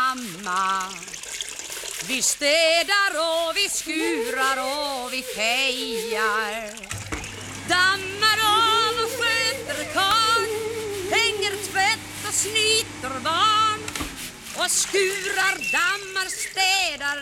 mamma. Vi städar och vi skurar och vi fejar, dammar av och sköter karl, hänger tvätt och snyter barn och skurar, dammar, städar